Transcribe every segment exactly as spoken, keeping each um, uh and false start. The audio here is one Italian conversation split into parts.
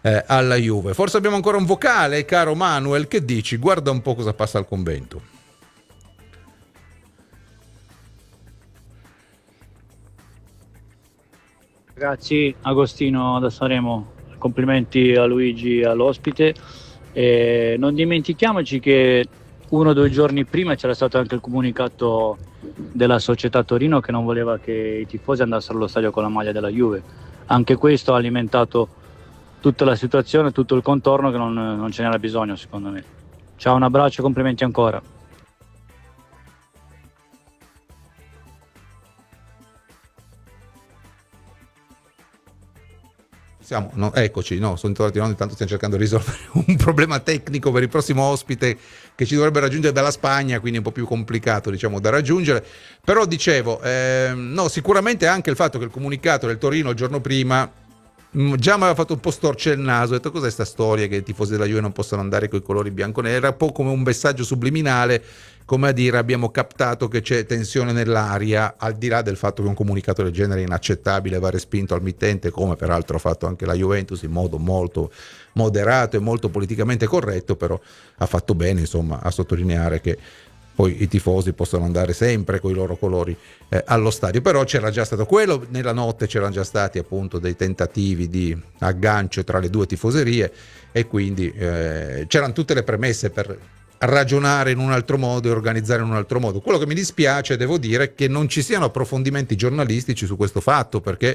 eh, alla Juve. Forse abbiamo ancora un vocale, caro Manuel, che dici? Guarda un po' cosa passa al convento. Ragazzi, Agostino da Sanremo, complimenti a Luigi e all'ospite. E non dimentichiamoci che uno o due giorni prima c'era stato anche il comunicato della società Torino che non voleva che i tifosi andassero allo stadio con la maglia della Juve. Anche questo ha alimentato tutta la situazione, tutto il contorno che non, non ce n'era bisogno, secondo me. Ciao, un abbraccio, complimenti ancora. Siamo, no, eccoci, no, sono tornati, no, intanto stiamo cercando di risolvere un problema tecnico per il prossimo ospite che ci dovrebbe raggiungere dalla Spagna, quindi è un po' più complicato, diciamo, da raggiungere. Però dicevo, ehm, no, sicuramente anche il fatto che il comunicato del Torino il giorno prima mh, già mi aveva fatto un po' storcere il naso, ho detto cos'è sta storia che i tifosi della Juve non possono andare con i colori bianco-neri, era un po' come un messaggio subliminale, come a dire abbiamo captato che c'è tensione nell'aria, al di là del fatto che un comunicato del genere è inaccettabile, va respinto al mittente, come peraltro ha fatto anche la Juventus in modo molto moderato e molto politicamente corretto, però ha fatto bene insomma a sottolineare che poi i tifosi possono andare sempre con i loro colori eh, allo stadio. Però c'era già stato quello, nella notte c'erano già stati appunto dei tentativi di aggancio tra le due tifoserie e quindi eh, c'erano tutte le premesse per ragionare in un altro modo e organizzare in un altro modo. Quello che mi dispiace, devo dire, è che non ci siano approfondimenti giornalistici su questo fatto, perché,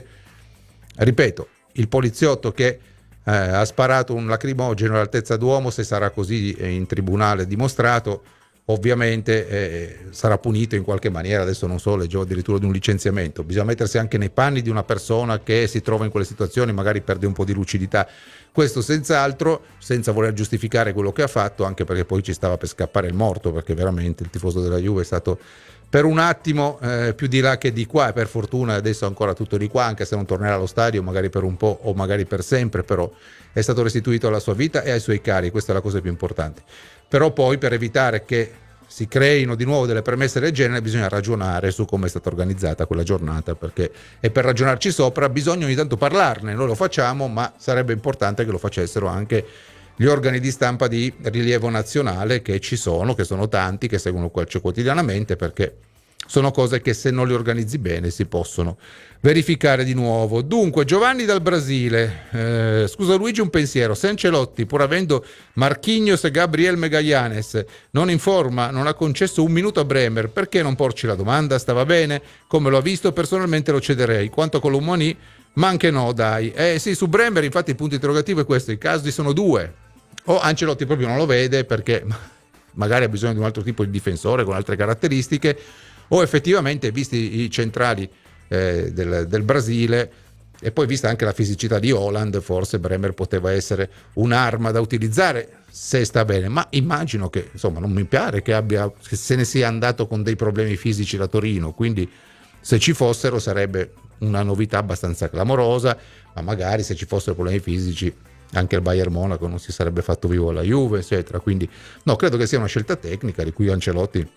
ripeto, il poliziotto che eh, ha sparato un lacrimogeno all'altezza d'uomo, se sarà così eh, in tribunale dimostrato, ovviamente eh, sarà punito in qualche maniera. Adesso non so, leggevo addirittura di un licenziamento. Bisogna mettersi anche nei panni di una persona che si trova in quelle situazioni, magari perde un po' di lucidità. Questo senz'altro, senza voler giustificare quello che ha fatto, anche perché poi ci stava per scappare il morto, perché veramente il tifoso della Juve è stato per un attimo eh, più di là che di qua, e per fortuna adesso è ancora tutto di qua, anche se non tornerà allo stadio magari per un po' o magari per sempre, però è stato restituito alla sua vita e ai suoi cari, questa è la cosa più importante. Però poi, per evitare che si creino di nuovo delle premesse del genere, bisogna ragionare su come è stata organizzata quella giornata, perché e per ragionarci sopra bisogna ogni tanto parlarne. Noi lo facciamo, ma sarebbe importante che lo facessero anche gli organi di stampa di rilievo nazionale, che ci sono, che sono tanti, che seguono il calcio quotidianamente, perché sono cose che se non le organizzi bene si possono verificare di nuovo. Dunque, Giovanni dal Brasile, eh, scusa Luigi, un pensiero: se Ancelotti, pur avendo Marquinhos e Gabriel Magallanes, non informa, non ha concesso un minuto a Bremer, perché non porci la domanda? Stava bene? Come lo ha visto? Personalmente lo cederei. Quanto a Colomoni, ma anche no, dai. Eh sì, su Bremer infatti il punto interrogativo è questo, i casi sono due: o Ancelotti proprio non lo vede perché magari ha bisogno di un altro tipo di difensore con altre caratteristiche, o effettivamente, visti i centrali eh, del, del Brasile e poi vista anche la fisicità di Haaland, forse Bremer poteva essere un'arma da utilizzare se sta bene. Ma immagino che, insomma, non mi pare che abbia, che se ne sia andato con dei problemi fisici da Torino, quindi se ci fossero sarebbe una novità abbastanza clamorosa, ma magari se ci fossero problemi fisici anche il Bayern Monaco non si sarebbe fatto vivo alla Juve, eccetera. Quindi no, credo che sia una scelta tecnica di cui Ancelotti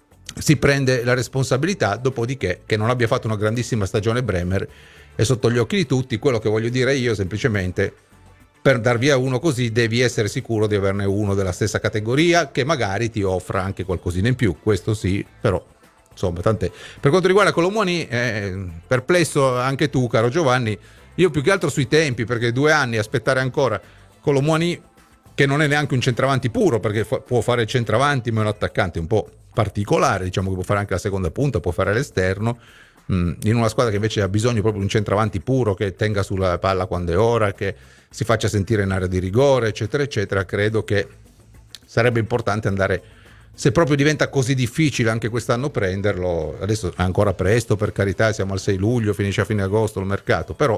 si prende la responsabilità. Dopodiché, che non abbia fatto una grandissima stagione Bremer è sotto gli occhi di tutti. Quello che voglio dire io semplicemente, per dar via uno così devi essere sicuro di averne uno della stessa categoria che magari ti offra anche qualcosina in più, questo sì, però insomma tant'è. Per quanto riguarda Colomoni, eh, perplesso anche tu, caro Giovanni. Io più che altro sui tempi, perché due anni aspettare ancora Colomoni, che non è neanche un centravanti puro, perché fa- può fare il centravanti ma è un attaccante un po' particolare, diciamo, che può fare anche la seconda punta, può fare l'esterno, mh, in una squadra che invece ha bisogno proprio di un centravanti puro, che tenga sulla palla quando è ora, che si faccia sentire in area di rigore, eccetera eccetera. Credo che sarebbe importante andare, se proprio diventa così difficile anche quest'anno prenderlo, adesso è ancora presto, per carità, siamo al sei luglio, finisce a fine agosto il mercato, però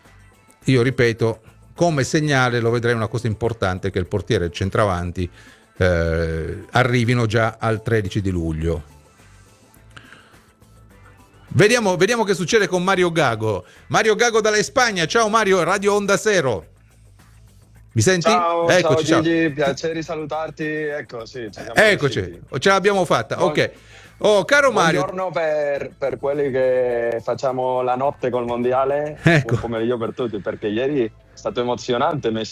io ripeto, come segnale lo vedrei una cosa importante, che il portiere e il centravanti eh, arrivino già al tredici di luglio. Vediamo, vediamo che succede con Mario Gago. Mario Gago dalla Spagna. Ciao Mario, Radio Onda Zero. Mi senti? Ciao, Eccoci, ciao ciao. Gigi, piacere di salutarti. Ecco, sì, ci siamo Eccoci, riusciti. ce l'abbiamo fatta. Buon- Ok. Oh, caro Mario. Buongiorno per, per quelli che facciamo la notte col mondiale, Ecco. un pomeriggio per tutti, perché ieri è stato emozionante. Messi